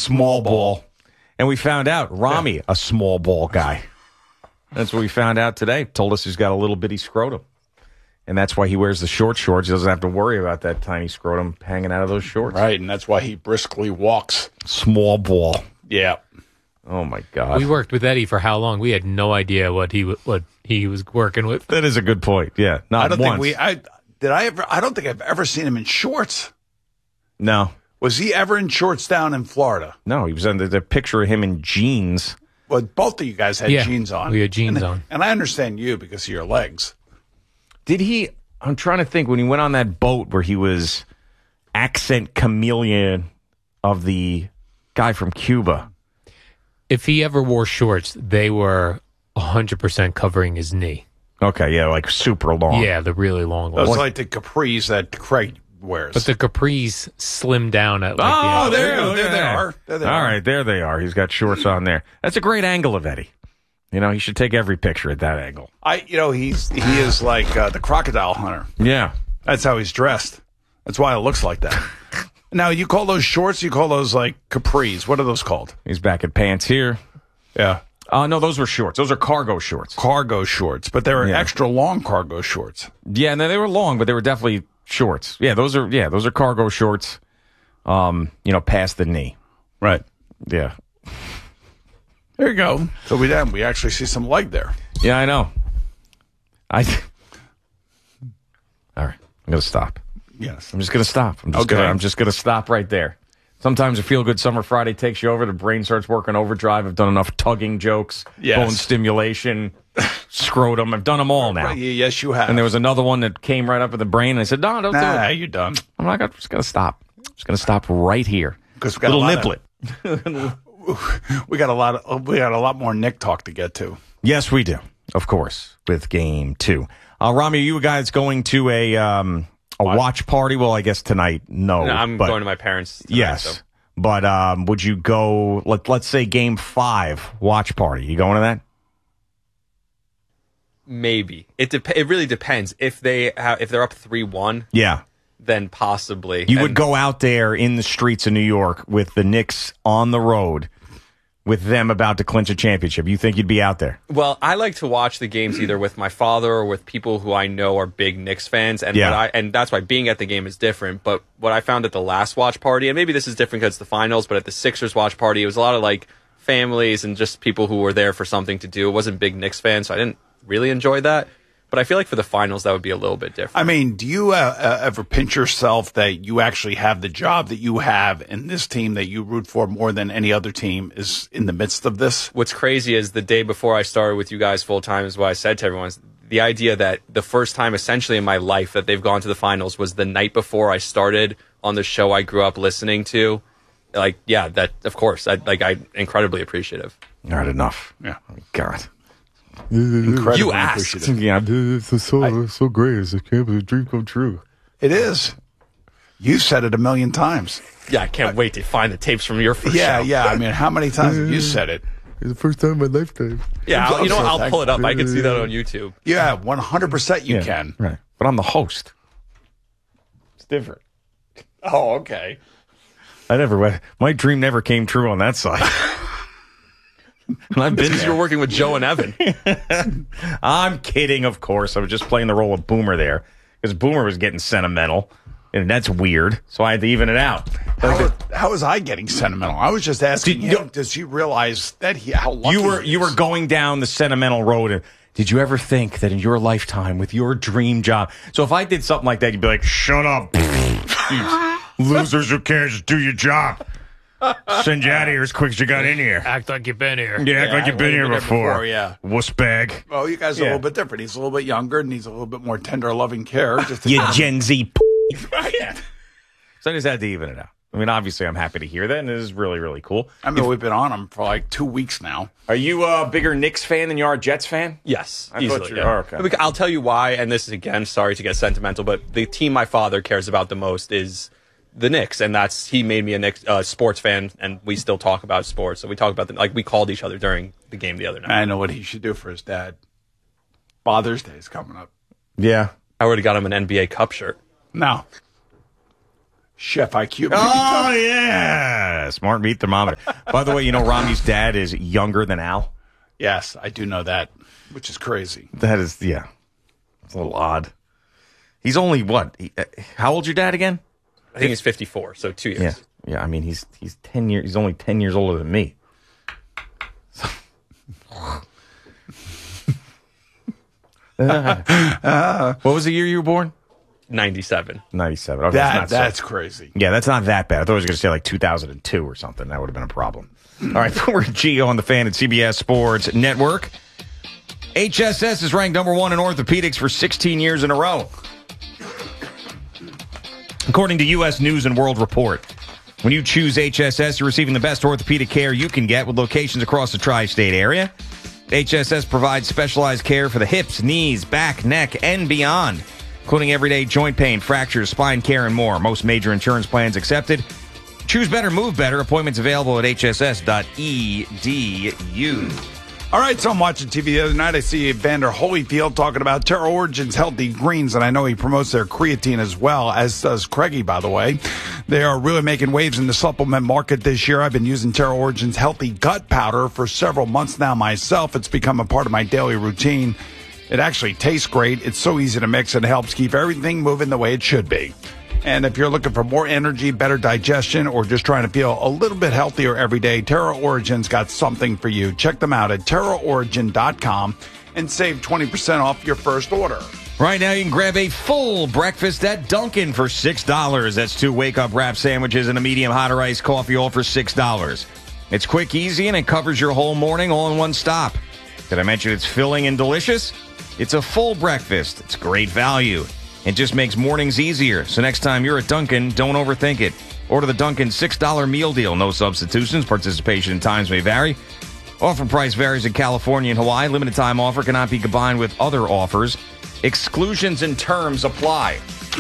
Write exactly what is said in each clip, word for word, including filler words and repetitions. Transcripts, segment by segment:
small ball. And we found out Rami, Yeah. a small ball guy. That's what we found out today. Told us he's got a little bitty scrotum. And that's why he wears the short shorts. He doesn't have to worry about that tiny scrotum hanging out of those shorts. Right, and that's why he briskly walks. Small ball. Yeah. Oh, my God. We worked with Eddie for how long? We had no idea what he w- what he was working with. That is a good point. Yeah, not I don't once. think we. I did. I ever. I don't think I've ever seen him in shorts. No. Was he ever in shorts down in Florida? No, he was under the picture of him in jeans. Well, both of you guys had Yeah, jeans on. we had jeans and, on. and I understand you because of your legs. Did he? I'm trying to think when he went on that boat where he was accent chameleon of the guy from Cuba. If he ever wore shorts, they were one hundred percent covering his knee. Okay, yeah, like super long. Yeah, the really long Those ones. are like the capris that Craig wears. But the capris slim down at like the Oh, end. there, you go. there Look they at that. are. There they All are. right, there they are. He's got shorts on there. That's a great angle of Eddie. You know, he should take every picture at that angle. I, you know, he's he is like uh, the crocodile hunter. Yeah. That's how he's dressed. That's why it looks like that. Now, you call those shorts? You call those like capris? What are those called? He's back at pants here. Yeah, Uh, no, those were shorts. Those are cargo shorts. cargo shorts, but they were Yeah. extra long cargo shorts. Yeah, and they were long, but they were definitely shorts. Yeah, those are yeah, those are cargo shorts. Um, you know, past the knee. Right. Yeah. There you go. So we then we actually see some leg there. Yeah, I know. I. All right, I'm gonna stop. Yes. I'm just gonna stop. I'm just Okay. gonna. I'm just gonna stop right there. Sometimes a feel good summer Friday takes you over. The brain starts working overdrive. I've done enough tugging jokes, Yes. bone stimulation, scrotum. I've done them all now. Right, yes, you have. And there was another one that came right up in the brain. And I said, "No, don't do nah, it." you're done. I'm like, I'm just gonna stop. I'm just gonna stop right here. Because we got a Little lot of- niplet. We got a lot of we got a lot more Nick talk to get to. Yes, we do. Of course, with game two. Uh, Rami, are you guys going to a um, a What? watch party? Well, I guess tonight, no. No, I'm but- going to my parents. Tonight, Yes. so. But um, would you go, let, let's say game five, watch party. You going to that? Maybe it. Dep- it really depends. If they have, if they're up three one, Yeah. then possibly You would And- go out there in the streets of New York with the Knicks on the road with them about to clinch a championship. You think you'd be out there? Well, I like to watch the games either with my father or with people who I know are big Knicks fans, and Yeah. what I and that's why being at the game is different. But what I found at the last watch party, and maybe this is different because it's the finals, but at the Sixers watch party, it was a lot of like families and just people who were there for something to do. It wasn't big Knicks fans, so I didn't really enjoy that. But I feel like for the finals, that would be a little bit different. I mean, do you uh, uh, ever pinch yourself that you actually have the job that you have, and this team that you root for more than any other team is in the midst of this? What's crazy is the day before I started with you guys full time is what I said to everyone. Is the idea that the first time essentially in my life that they've gone to the finals was the night before I started on the show I grew up listening to. Like, yeah, that of course, I like I incredibly appreciative. Not enough. Yeah. Oh, God. Incredibly You asked. appreciative. Yeah. It's so, so great. It's a dream come true. It is. You said it a million times. Yeah, I can't wait to find the tapes from your first Yeah, show. yeah. I mean, how many times have you said it? It's the first time in my lifetime. Yeah, I'll, you know what? I'll pull it up. I can see that Yeah. on YouTube. Yeah, one hundred percent you Yeah, can. Right. But I'm the host. It's different. Oh, okay. I never, my dream never came true on that side. And I've been Because you were there. working with Joe and Evan. I'm kidding, of course. I was just playing the role of Boomer there because Boomer was getting sentimental, and that's weird. So I had to even it out. How, how was I getting sentimental? I was just asking Did- him, does he realize that he, how lucky You were he you is? were going down the sentimental road. And did you ever think that in your lifetime, with your dream job? So if I did something like that, you'd be like, "Shut up, you losers! Who cares? Just do your job. Send you out of here as quick as you got in here. Act like you've been here. Yeah, act like you've been here before. before, yeah. Wuss bag. Oh, you guys are Yeah. a little bit different. He's a little bit younger and he's a little bit more tender, loving care. Just to You kind of- Gen Z. P- So I just had to even it out. I mean, obviously, I'm happy to hear that, and it is really, really cool. I mean, we've been on him for like two weeks now. Are you a bigger Knicks fan than you are a Jets fan? Yes, I thought easily. you yeah. were, okay. Because I'll tell you why, and this is again, sorry to get sentimental, but the team my father cares about the most is the Knicks, and that's he made me a Knicks uh, sports fan, and we still talk about sports. So we talk about the, like we called each other during the game the other night. I know what he should do for his dad. Father's Day is coming up. Yeah. I already got him an N B A Cup shirt. No. Chef I Q. Oh, yeah. Yeah, smart meat thermometer. By the way, you know Romney's dad is younger than Al? Yes, I do know that, which is crazy. That is, yeah. It's a little odd. He's only, what? He, uh, how old's your dad again? I think he's fifty-four, so two years. Yeah. Yeah, I mean, he's he's ten years, he's only ten years older than me. So. uh, what was the year you were born? ninety-seven. ninety-seven. Okay, That, that's not that's so, crazy. Yeah, that's not that bad. I thought I was going to say like two thousand two or something. That would have been a problem. All right, we're Gio on the Fan at C B S Sports Network. H S S is ranked number one in orthopedics for sixteen years in a row. According to U S News and World Report, when you choose H S S, you're receiving the best orthopedic care you can get with locations across the tri-state area. H S S provides specialized care for the hips, knees, back, neck, and beyond, including everyday joint pain, fractures, spine care, and more. Most major insurance plans accepted. Choose better, move better. Appointments available at H S S dot E D U. All right, so I'm watching T V the other night. I see Evander Holyfield talking about Terra Origins Healthy Greens, and I know he promotes their creatine as well, as does Craigie, by the way. They are really making waves in the supplement market this year. I've been using Terra Origins Healthy Gut Powder for several months now myself. It's become a part of my daily routine. It actually tastes great. It's so easy to mix and it helps keep everything moving the way it should be. And if you're looking for more energy, better digestion, or just trying to feel a little bit healthier every day, Terra Origin's got something for you. Check them out at terra origin dot com and save twenty percent off your first order. Right now, you can grab a full breakfast at Dunkin' for six dollars. That's two wake-up wrap sandwiches and a medium hot or iced coffee, all for six dollars. It's quick, easy, and it covers your whole morning all in one stop. Did I mention it's filling and delicious? It's a full breakfast. It's great value. It just makes mornings easier. So next time you're at Dunkin', don't overthink it. Order the Dunkin' six dollar meal deal. No substitutions. Participation in times may vary. Offer price varies in California and Hawaii. Limited time offer cannot be combined with other offers. Exclusions and terms apply.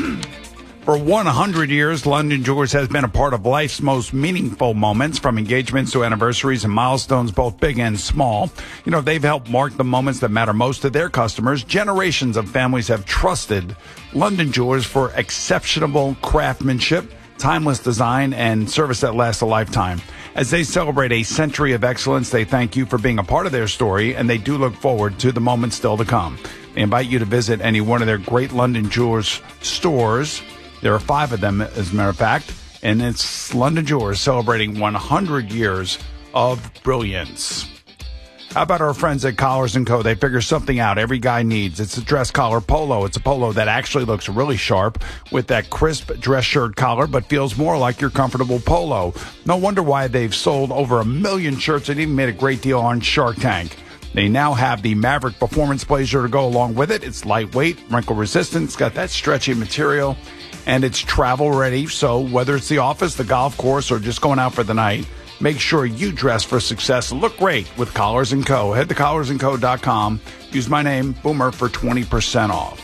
For one hundred years, London Jewelers has been a part of life's most meaningful moments, from engagements to anniversaries and milestones, both big and small. You know, they've helped mark the moments that matter most to their customers. Generations of families have trusted London Jewelers for exceptional craftsmanship, timeless design, and service that lasts a lifetime. As they celebrate a century of excellence, they thank you for being a part of their story, and they do look forward to the moments still to come. They invite you to visit any one of their great London Jewelers stores. There are five of them, as a matter of fact, and it's London Jewelers celebrating one hundred years of brilliance. How about our friends at Collars and Co? They figure something out every guy needs. It's a dress collar polo. It's a polo that actually looks really sharp with that crisp dress shirt collar, but feels more like your comfortable polo. No wonder why they've sold over a million shirts and even made a great deal on Shark Tank. They now have the Maverick Performance Blazer to go along with it. It's lightweight, wrinkle resistant, it's got that stretchy material, and it's travel ready. So whether it's the office, the golf course, or just going out for the night, make sure you dress for success and look great with Collars and Co. Head to collars and co dot com. Use my name, Boomer, for twenty percent off.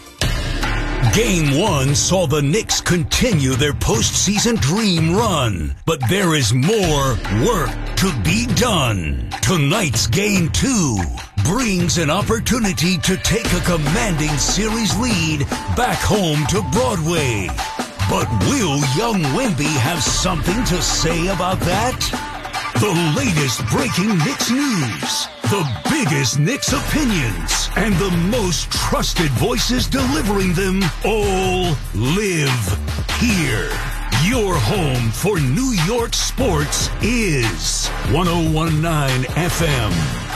Game one saw the Knicks continue their postseason dream run, but there is more work to be done. Tonight's game two brings an opportunity to take a commanding series lead back home to Broadway. But will young Wemby have something to say about that? The latest breaking Knicks news, the biggest Knicks opinions, and the most trusted voices delivering them all live here. Your home for New York sports is one oh one point nine F M,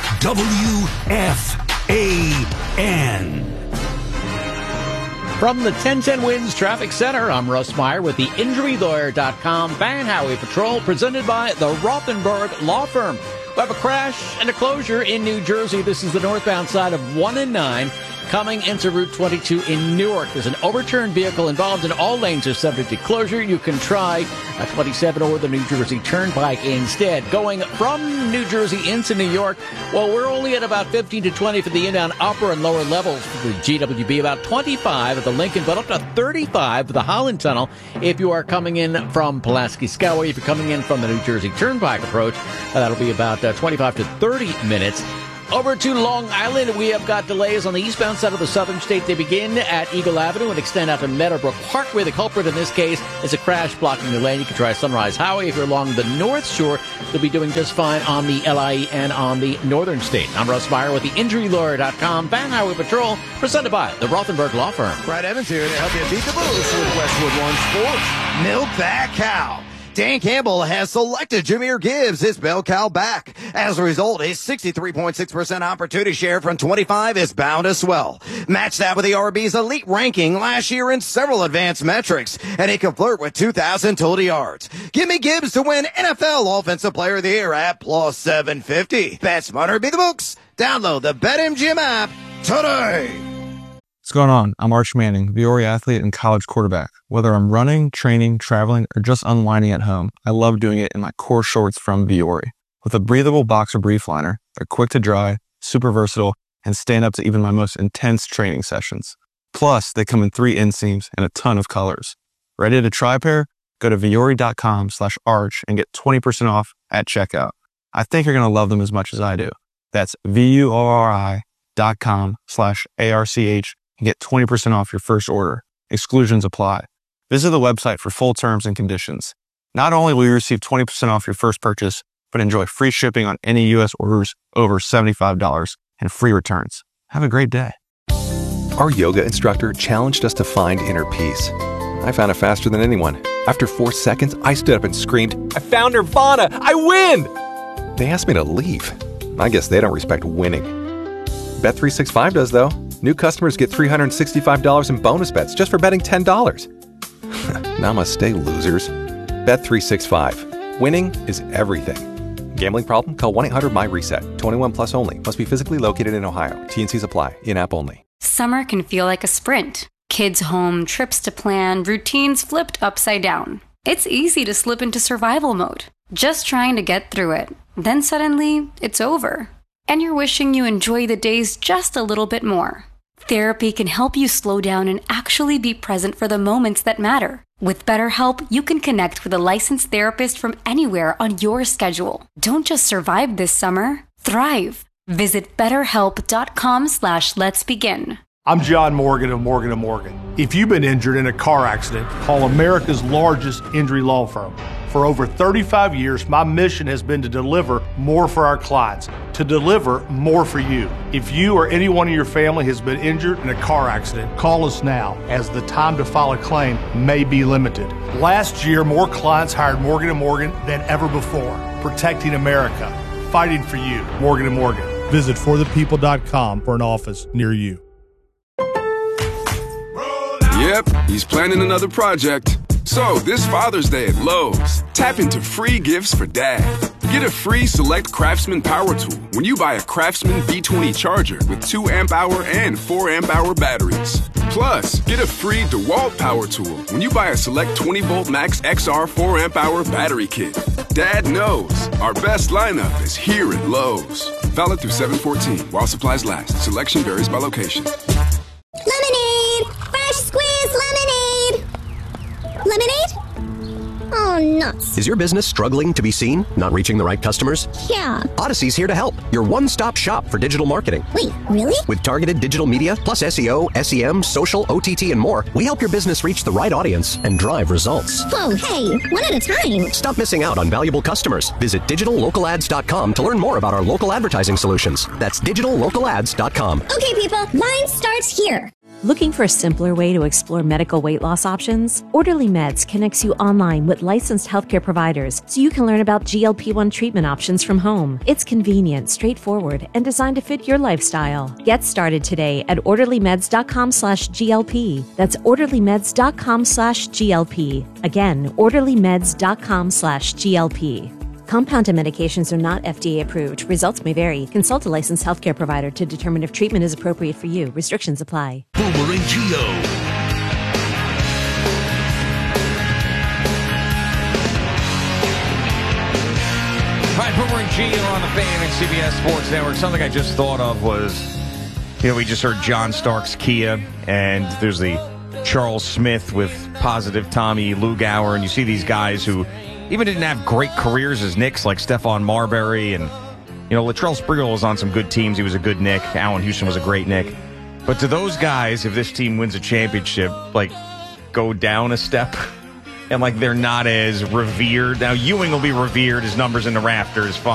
W F A N. From the ten ten Wins Traffic Center, I'm Russ Meyer with the injury lawyer dot com Fan Highway Patrol, presented by the Rothenberg Law Firm. We have a crash and a closure in New Jersey. This is the northbound side of one and nine coming into Route twenty-two in Newark. There's an overturned vehicle involved, and all lanes are subject to closure. You can try a twenty-seven or the New Jersey Turnpike instead. Going from New Jersey into New York, well, we're only at about fifteen to twenty for the inbound upper and lower levels for the G W B, about twenty-five at the Lincoln, but up to thirty-five for the Holland Tunnel if you are coming in from Pulaski Skyway. If you're coming in from the New Jersey Turnpike approach, uh, that'll be about uh, twenty-five to thirty minutes. Over to Long Island, we have got delays on the eastbound side of the southern state. They begin at Eagle Avenue and extend out to Meadowbrook Parkway. The culprit in this case is a crash blocking the lane. You can try Sunrise Highway. If you're along the North Shore, you'll be doing just fine on the L I E and on the northern state. I'm Russ Meyer with the injury lawyer dot com Van Highway Patrol, presented by the Rothenberg Law Firm. Brad Evans here to help you beat the blues with Westwood One Sports. Milk that cow. Dan Campbell has selected Jahmyr Gibbs, his bell cow, back. As a result, his sixty-three point six percent opportunity share from twenty-five is bound to swell. Match that with the R B's elite ranking last year in several advanced metrics, and he can flirt with two thousand total yards. Give me Gibbs to win N F L Offensive Player of the Year at plus seven fifty. Bet smarter, beat the books. Download the BetMGM app today. What's going on? I'm Arch Manning, Viore athlete and college quarterback. Whether I'm running, training, traveling, or just unwinding at home, I love doing it in my core shorts from Viore. With a breathable boxer brief liner, they're quick to dry, super versatile, and stand up to even my most intense training sessions. Plus, they come in three inseams and a ton of colors. Ready to try a pair? Go to Viore.com slash arch and get twenty percent off at checkout. I think you're going to love them as much as I do. That's V-U-O-R-I dot com slash A-R-C-H and get twenty percent off your first order. Exclusions apply. Visit the website for full terms and conditions. Not only will you receive twenty percent off your first purchase, but enjoy free shipping on any U S orders over seventy-five dollars and free returns. Have a great day. Our yoga instructor challenged us to find inner peace. I found it faster than anyone. After four seconds, I stood up and screamed, "I found Nirvana! I win!" They asked me to leave. I guess they don't respect winning. Bet three sixty-five does, though. New customers get three hundred sixty-five dollars in bonus bets just for betting ten dollars. Namaste, losers. Bet three sixty-five. Winning is everything. Gambling problem? Call one eight hundred M Y reset. twenty-one plus only. Must be physically located in Ohio. T and Cs apply. In-app only. Summer can feel like a sprint. Kids home, trips to plan, routines flipped upside down. It's easy to slip into survival mode, just trying to get through it. Then suddenly, it's over. And you're wishing you enjoy the days just a little bit more. Therapy can help you slow down and actually be present for the moments that matter. With BetterHelp, you can connect with a licensed therapist from anywhere on your schedule. Don't just survive this summer, thrive. Visit betterhelp.com slash let's begin. I'm John Morgan of Morgan and Morgan. If you've been injured in a car accident, call America's largest injury law firm. For over thirty-five years, my mission has been to deliver more for our clients, to deliver more for you. If you or anyone in your family has been injured in a car accident, call us now, as the time to file a claim may be limited. Last year, more clients hired Morgan and Morgan than ever before, protecting America, fighting for you. Morgan and Morgan. Visit for the people dot com for an office near you. Yep, he's planning another project. So, this Father's Day at Lowe's, tap into free gifts for Dad. Get a free Select Craftsman power tool when you buy a Craftsman B twenty charger with two amp hour and four amp hour batteries. Plus, get a free DeWalt power tool when you buy a Select twenty volt Max X R four amp hour battery kit. Dad knows our best lineup is here at Lowe's. Valid through seven fourteen while supplies last. Selection varies by location. Lemonade! Fresh squeezed lemonade! Lemonade? Oh, nuts. Is your business struggling to be seen? Not reaching the right customers? Yeah. Odyssey's here to help. Your one-stop shop for digital marketing. Wait, really? With targeted digital media, plus S E O, S E M, social, O T T, and more, we help your business reach the right audience and drive results. Whoa, hey, one at a time. Stop missing out on valuable customers. Visit digital local ads dot com to learn more about our local advertising solutions. That's digital local ads dot com. Okay, people, line starts here. Looking for a simpler way to explore medical weight loss options? Orderly Meds connects you online with licensed healthcare providers so you can learn about G L P one treatment options from home. It's convenient, straightforward, and designed to fit your lifestyle. Get started today at orderly meds dot com slash G L P. That's orderly meds dot com slash G L P. Again, orderly meds dot com slash G L P. Compounded medications are not F D A approved. Results may vary. Consult a licensed healthcare provider to determine if treatment is appropriate for you. Restrictions apply. Boomer and Geo. All right, Boomer and Geo on the Fan and C B S Sports Network. Something I just thought of was, you know, we just heard John Starks Kia, and there's the Charles Smith with Positive Tommy Lugauer, and you see these guys who even didn't have great careers as Knicks, like Stephon Marbury and You know, Latrell Sprewell was on some good teams. He was a good Nick. Allen Houston was a great Nick. But do those guys, if this team wins a championship, like, go down a step? And, like, they're not as revered. Now, Ewing will be revered. His numbers in the rafters, fine.